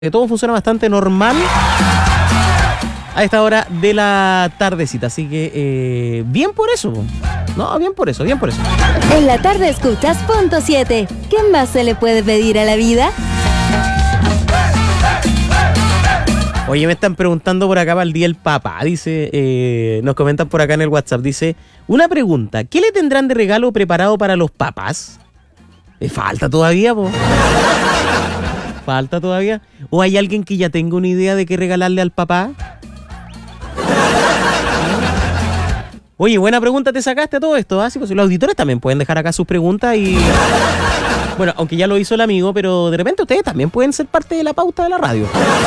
Todo funciona bastante normal a esta hora de la tardecita, así que bien por eso. No, bien por eso, bien por eso. En la tarde escuchas Punto 7. ¿Qué más se le puede pedir a la vida? Oye, me están preguntando por acá para el Día del Papá. Dice, nos comentan por acá en el WhatsApp. Dice, una pregunta. ¿Qué le tendrán de regalo preparado para los papás? Falta todavía, po. Falta todavía. ¿O hay alguien que ya tenga una idea de qué regalarle al papá? Oye, buena pregunta te sacaste a todo esto, ¿ah? Sí, pues los auditores también pueden dejar acá sus preguntas y... Bueno, aunque ya lo hizo el amigo, pero de repente ustedes también pueden ser parte de la pauta de la radio.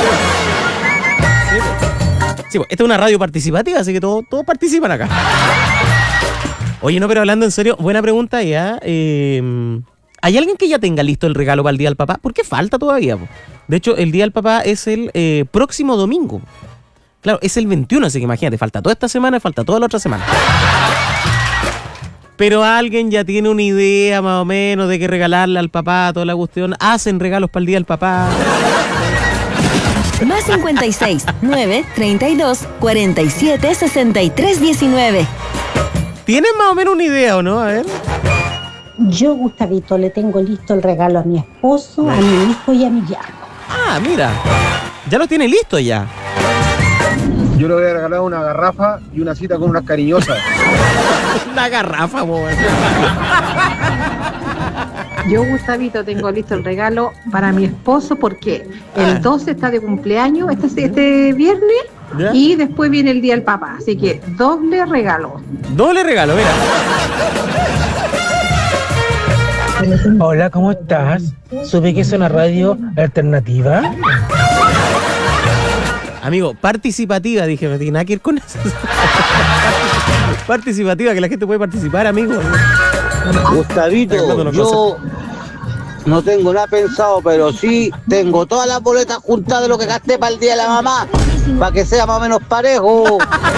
Sí, pues esta es una radio participativa, así que todos participan acá. Oye, no, pero hablando en serio, buena pregunta ya. ¿Hay alguien que ya tenga listo el regalo para el Día del Papá? ¿Por qué falta todavía? Po? De hecho, el Día del Papá es el próximo domingo. Claro, es el 21, así que imagínate, falta toda esta semana, falta toda la otra semana. Pero alguien ya tiene una idea más o menos de qué regalarle al papá, toda la cuestión. Hacen regalos para el Día del Papá. Más 56 9 32 47 63 19. ¿Tienen más o menos una idea o no? A ver. Yo, Gustavito, le tengo listo el regalo a mi esposo, a mi hijo y a mi yerno. Ah, mira. Ya lo tiene listo ya. Yo le voy a regalar una garrafa y una cita con unas cariñosas. Una garrafa, boba. Yo, Gustavito, tengo listo el regalo para mi esposo porque el 12 está de cumpleaños, este viernes, ¿ya? Y después viene el Día del Papá, así que doble regalo. Doble regalo, mira. Hola, ¿cómo estás? Supe que es una radio alternativa. Amigo, participativa, dije, no tiene nada que ir con eso. Participativa, que la gente puede participar, amigo. Gustavito, yo no tengo nada pensado, pero sí tengo todas las boletas juntadas de lo que gasté para el Día de la Mamá, para que sea más o menos parejo.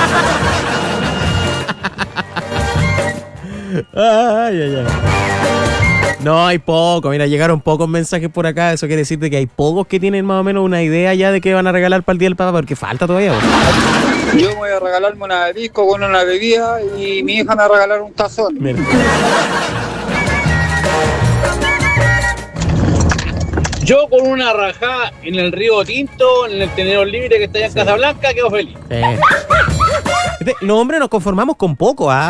Ay, ay, ay. No, hay poco, mira, llegaron pocos mensajes por acá, eso quiere decir que hay pocos que tienen más o menos una idea ya de qué van a regalar para el Día del Papá, porque falta todavía. ¿No? Yo voy a regalarme una disco con una bebida y mi hija me va a regalar un tazón. Mira. Yo con una rajada en el Río Tinto, en el tenedor libre que está allá en Casablanca, quedo feliz. Los hombres nos conformamos con poco, ¿ah?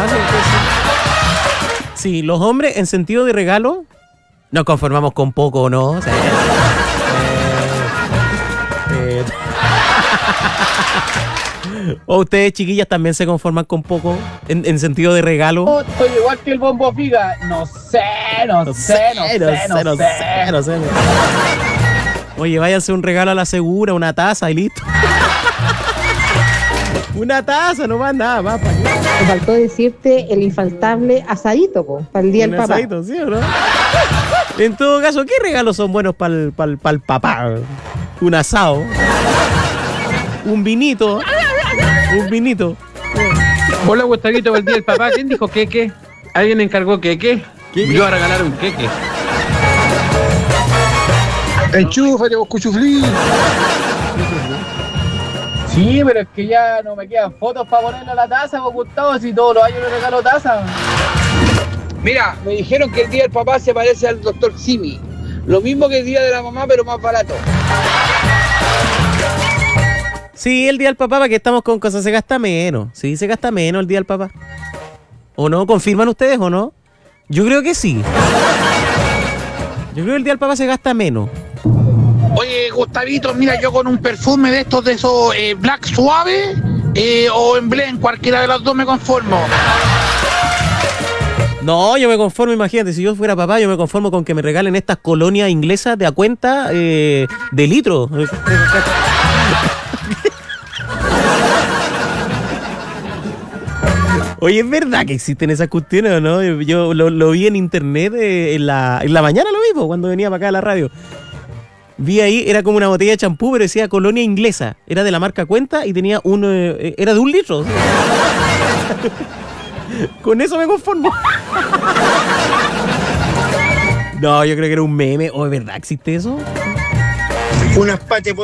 Sí, los hombres en sentido de regalo nos conformamos con poco, ¿no? O sea, ¿o ustedes, chiquillas, también se conforman con poco en sentido de regalo? Estoy igual que el Bombo Figa. No sé. Oye, váyanse un regalo a la segura, una taza y listo. Una taza, no más nada más. Me faltó decirte el infaltable asadito, para el Día del Papá. Asadito, ¿sí o no? En todo caso, ¿qué regalos son buenos para el papá? Un asado. Un vinito. Un vinito. Hola, Gustavito, para el Día del Papá. ¿Quién dijo queque? ¿Alguien encargó queque? Yo voy a regalar un queque. Enchúfate, vos cuchuflí. Sí, pero es que ya no me quedan fotos para ponerle a la taza, pues, Gustavo, si todos los años le regalo taza. Mira, me dijeron que el Día del Papá se parece al Dr. Simi. Lo mismo que el Día de la Mamá, pero más barato. Sí, el Día del Papá, para que estamos con cosas, se gasta menos. Sí, se gasta menos el Día del Papá. ¿O no? ¿Confirman ustedes o no? Yo creo que sí. Yo creo que el Día del Papá se gasta menos. Oye, Gustavito, mira, yo con un perfume de esos Black Suave o en Blend, cualquiera de las dos me conformo. No, yo me conformo, imagínate, si yo fuera papá, yo me conformo con que me regalen estas colonias inglesas de a cuenta de litro. Oye, ¿es verdad que existen esas cuestiones o no? Yo lo vi en internet en la mañana, lo mismo, cuando venía para acá a la radio. Vi ahí, era como una botella de champú, pero decía colonia inglesa. Era de la marca Cuenta y tenía era de 1 litro. Con eso me conformo. No, yo creo que era un meme. ¿O es verdad existe eso? Unas pates